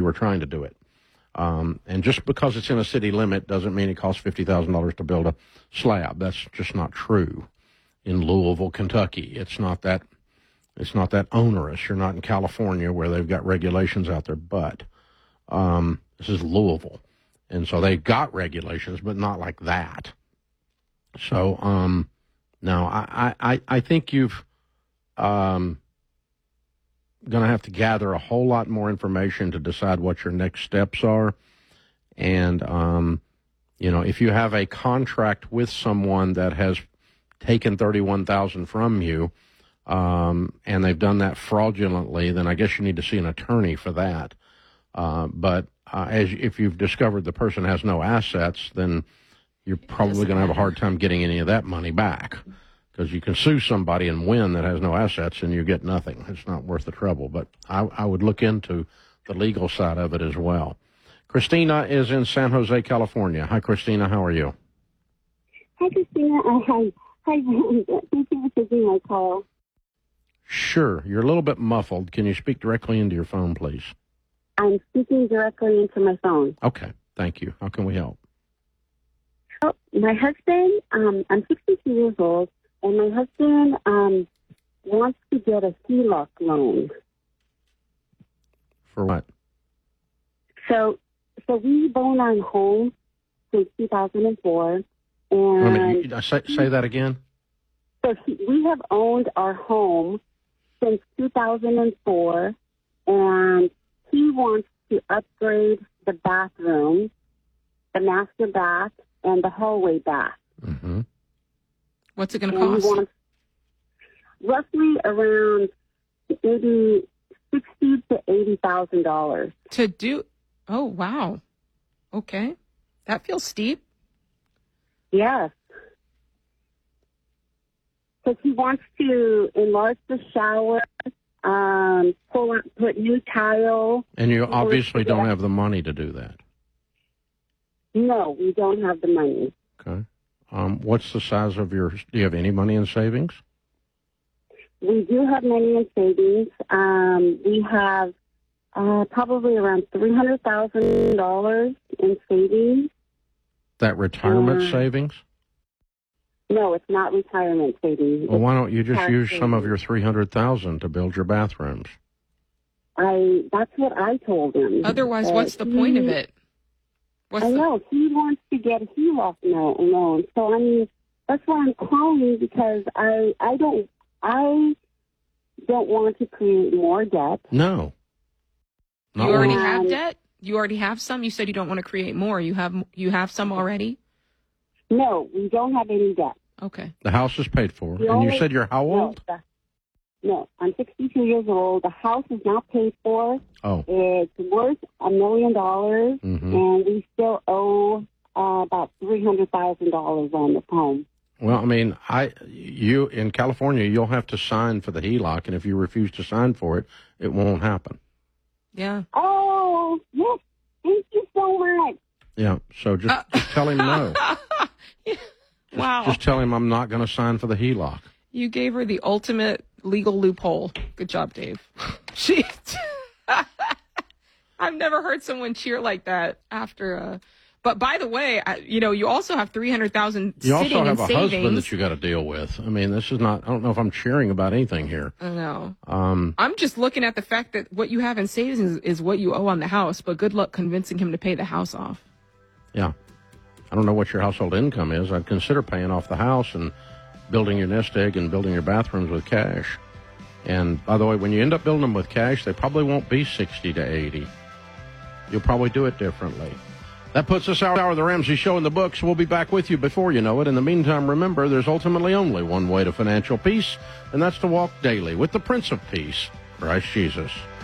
were trying to do it. And just because it's in a city limit doesn't mean it costs $50,000 to build a slab. That's just not true. In Louisville, Kentucky, it's not that onerous. You're not in California where they've got regulations out there, but this is Louisville. And so they've got regulations, but not like that. So now I think you've going to have to gather a whole lot more information to decide what your next steps are. And, if you have a contract with someone that has taken $31,000 from you, and they've done that fraudulently, then I guess you need to see an attorney for that. But if you've discovered the person has no assets, then you're probably going to have a hard time getting any of that money back, because you can sue somebody and win that has no assets and you get nothing. It's not worth the trouble. But I would look into the legal side of it as well. Christina is in San Jose, California. Hi, Christina. How are you? Hi, Christina. Hi. Thank you for taking my call. Sure. You're a little bit muffled. Can you speak directly into your phone, please? I'm speaking directly into my phone. Okay. Thank you. How can we help? Oh, my husband, I'm 62 years old, and my husband wants to get a HELOC loan. For what? So we've owned our home since 2004. And say that again? So we have owned our home since 2004, and he wants to upgrade the bathroom, the master bath, and the hallway bath. Mm-hmm. What's it going to cost? He wants roughly around maybe $60,000 to $80,000 to do. Oh, wow. Okay, that feels steep. Yes. Because he wants to enlarge the shower, put new tile. And you obviously don't have the money to do that. No, we don't have the money. Okay. What's the size of do you have any money in savings? We do have money in savings. We have probably around $300,000 in savings. That retirement savings? No, it's not retirement savings. Well, why don't you just use some of your $300,000 to build your bathrooms? That's what I told him. Otherwise, what's the point of it? I know. He wants to get a HELOC loan. So, I mean, that's why I'm calling, because I don't want to create more debt. No. You already have debt? You already have some? You said you don't want to create more. You have some already? No, we don't have any debt. Okay. The house is paid for. And you said you're how old? No, I'm 62 years old. The house is not paid for. Oh. It's worth $1 million, and we still owe about $300,000 on the home. Well, I mean, you in California, you'll have to sign for the HELOC, and if you refuse to sign for it, it won't happen. Yeah. Oh, yes. Thank you so much. Yeah, so just tell him no. Wow. Just tell him I'm not going to sign for the HELOC. You gave her the ultimate legal loophole. Good job, Dave. I've never heard someone cheer like that after. But by the way, you also have $300,000 You also sitting have in a savings. husband that you got to deal with. I mean, this is not. I don't know if I'm cheering about anything here. I know. I'm just looking at the fact that what you have in savings is what you owe on the house. But good luck convincing him to pay the house off. Yeah, I don't know what your household income is. I'd consider paying off the house and building your nest egg and building your bathrooms with cash. And by the way, when you end up building them with cash, they probably won't be 60 to 80. You'll probably do it differently. That puts this hour of the Ramsey Show in the books. We'll be back with you before you know it. In the meantime, remember, there's ultimately only one way to financial peace, and that's to walk daily with the Prince of Peace, Christ Jesus.